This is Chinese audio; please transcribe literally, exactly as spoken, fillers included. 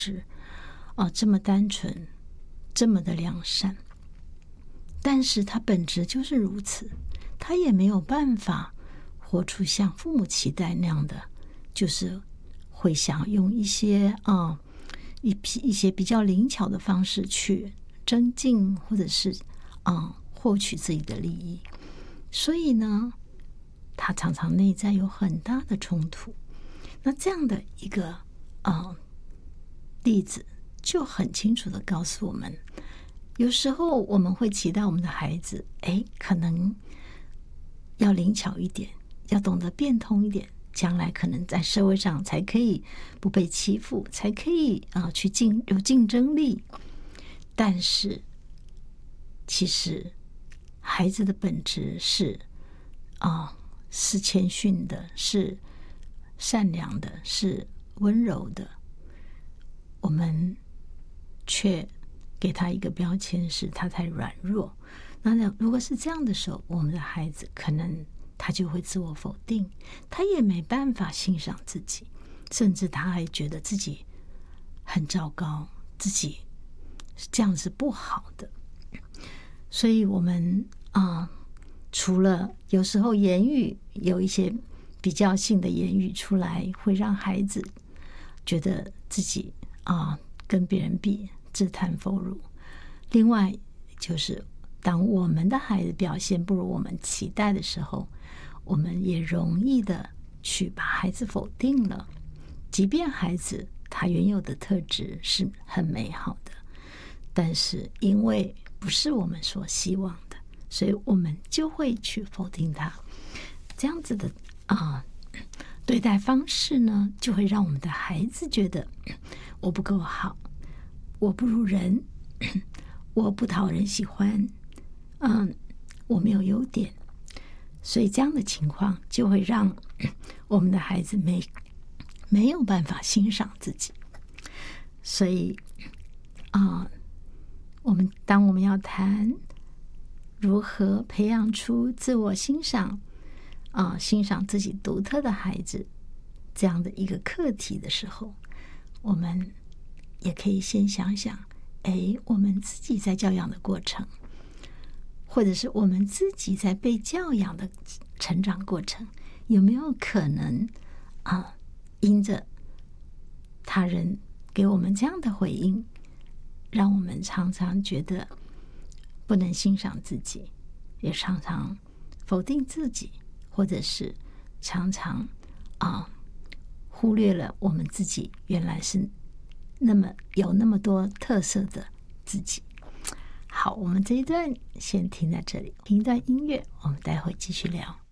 哦，这么单纯，这么的良善，但是他本质就是如此，他也没有办法活出像父母期待那样的，就是会想用一些啊、呃、一批一些比较灵巧的方式去增进或者是啊、呃、获取自己的利益，所以呢，他常常内在有很大的冲突。那这样的一个呃例子，就很清楚的告诉我们，有时候我们会期待我们的孩子，哎，可能要灵巧一点，要懂得变通一点，将来可能在社会上才可以不被欺负，才可以啊、呃、去竞有竞争力。但是，其实孩子的本质是啊、呃、是谦逊的，是善良的，是温柔的。我们却给他一个标签，是他太软弱。那如果是这样的时候，我们的孩子可能他就会自我否定，他也没办法欣赏自己，甚至他还觉得自己很糟糕，自己这样是不好的。所以我们啊、呃，除了有时候言语有一些比较性的言语出来，会让孩子觉得自己啊、呃、跟别人比自叹弗如，另外就是当我们的孩子表现不如我们期待的时候，我们也容易的去把孩子否定了，即便孩子他原有的特质是很美好的，但是因为不是我们所希望的，所以我们就会去否定他。这样子的啊、呃、对待方式呢，就会让我们的孩子觉得我不够好，我不如人，我不讨人喜欢，嗯，我没有优点。所以这样的情况就会让我们的孩子没没有办法欣赏自己。所以啊、呃，我们当我们要谈如何培养出自我欣赏啊、呃，欣赏自己独特的孩子这样的一个课题的时候，我们也可以先想想，哎，我们自己在教养的过程，或者是我们自己在被教养的成长过程，有没有可能啊，因着他人给我们这样的回应，让我们常常觉得不能欣赏自己，也常常否定自己，或者是常常啊忽略了我们自己原来是那么有那么多特色的自己。好，我们这一段先停在这里，听一段音乐，我们待会继续聊。